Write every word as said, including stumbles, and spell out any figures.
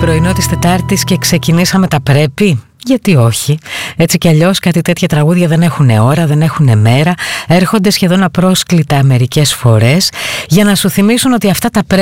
πρωινό της Τετάρτης και ξεκινήσαμε τα πρέπει. Γιατί όχι? Έτσι κι αλλιώς κάτι τέτοια τραγούδια δεν έχουν ώρα, δεν έχουν μέρα, έρχονται σχεδόν απρόσκλητα μερικές φορές για να σου θυμίσουν ότι αυτά τα πρέπει